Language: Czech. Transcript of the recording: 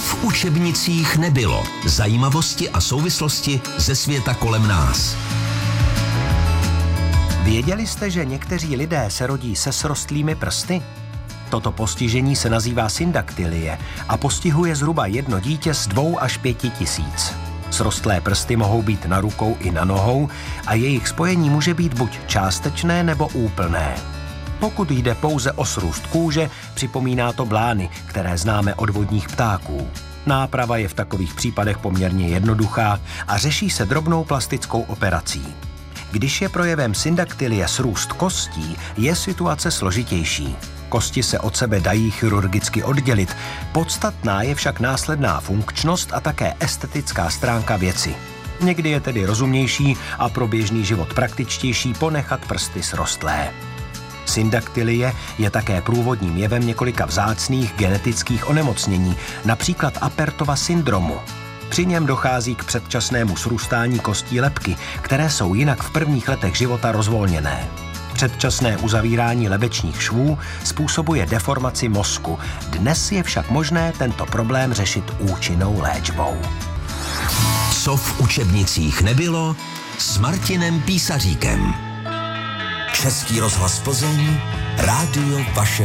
v učebnicích nebylo. Zajímavosti a souvislosti ze světa kolem nás. Věděli jste, že někteří lidé se rodí se srostlými prsty? Toto postižení se nazývá syndaktylie a postihuje zhruba jedno dítě z 2 až 5 tisíc. Srostlé prsty mohou být na rukou i na nohou a jejich spojení může být buď částečné nebo úplné. Pokud jde pouze o srůst kůže, připomíná to blány, které známe od vodních ptáků. Náprava je v takových případech poměrně jednoduchá a řeší se drobnou plastickou operací. Když je projevem syndaktylie srůst kostí, je situace složitější. Kosti se od sebe dají chirurgicky oddělit, podstatná je však následná funkčnost a také estetická stránka věci. Někdy je tedy rozumnější a pro běžný život praktičtější ponechat prsty srostlé. Syndaktylie je také průvodním jevem několika vzácných genetických onemocnění, například Apertova syndromu. Při něm dochází k předčasnému srůstání kostí lebky, které jsou jinak v prvních letech života rozvolněné. Předčasné uzavírání lebečních švů způsobuje deformaci mozku. Dnes je však možné tento problém řešit účinnou léčbou. Co v učebnicích nebylo, s Martinem Písaříkem. Český rozhlas Plzeň, rádio vašeho